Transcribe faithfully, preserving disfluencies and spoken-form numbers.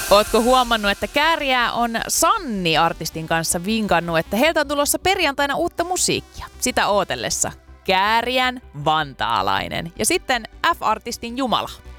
Ootko huomannut, että Kääriää on Sanni-artistin kanssa vinkannut, että heiltä on tulossa perjantaina uutta musiikkia. Sitä ootellessa Kääriän Vantaalainen ja sitten F-artistin Jumala.